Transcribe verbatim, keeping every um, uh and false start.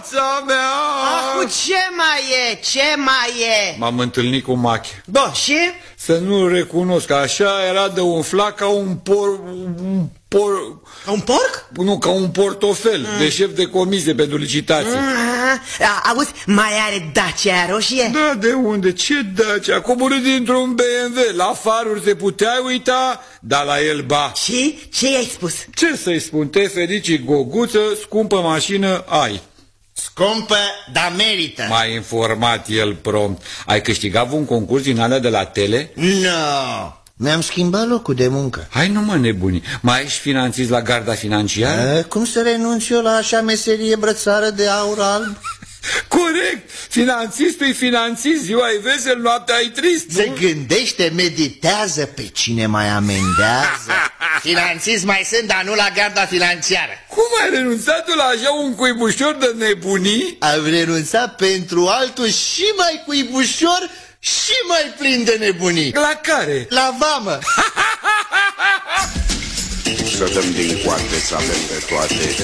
viața mea! Acu, ce mai e? Ce mai e? M-am întâlnit cu Mache. Bă, și? Să nu-l recunosc, așa era de umflat ca un por... Un por... Ca un porc? Nu, ca un portofel mm. de șef de comisie pentru licitații. Mm, auzi, mai are Dacia roșie? Da, de unde? Ce Dacia? A coborât dintr-un B M W. La faruri te puteai uita, dar la el ba. Și? Ce i-ai spus? Ce să-i spun? Te ferici, goguță, scumpă mașină ai. Scumpă, dar merită. M-a informat el prompt. Ai câștigat un concurs din alea de la tele? Nu, no. Mi-am schimbat locul de muncă. Hai nu mă nebuni, mai ești finanțist la garda financiară? A, cum să renunț eu la așa meserie brățară de aur alb? Corect, finanțistul-i finanțist, ziua-i vesel, noaptea-i trist, nu? Se gândește, meditează pe cine mai amendează. Finanțist mai sunt, dar nu la garda financiară. Cum ai renunțat tu la așa un cuibușor de nebunii? Am renunțat pentru altul și mai cuibușor și mai plin de nebunii. La care? La vamă. Să dăm din coate, să avem pe toate.